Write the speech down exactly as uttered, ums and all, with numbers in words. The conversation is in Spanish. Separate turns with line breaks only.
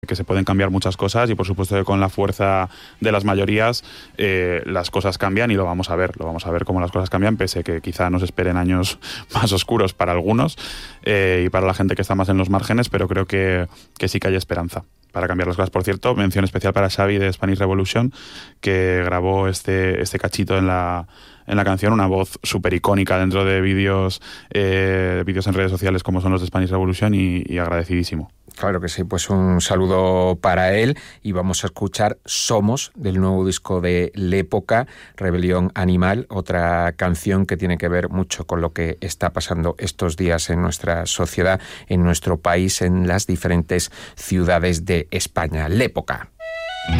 que se pueden cambiar muchas cosas y por supuesto que con la fuerza de las mayorías eh, las cosas cambian y lo vamos a ver, lo vamos a ver cómo las cosas cambian, pese que quizá nos esperen años más oscuros para algunos eh, y para la gente que está más en los márgenes, pero creo que, que sí que hay esperanza para cambiar las cosas. Por cierto, mención especial para Xavi de Spanish Revolution, que grabó este, este cachito en la, en la canción, una voz súper icónica dentro de vídeos eh, vídeos en redes sociales como son los de Spanish Revolution y, y agradecidísimo.
Claro que sí, pues un saludo para él y vamos a escuchar Somos, del nuevo disco de L'Época, Rebelión Animal, otra canción que tiene que ver mucho con lo que está pasando estos días en nuestra sociedad, en nuestro país, en las diferentes ciudades de España. L'Época.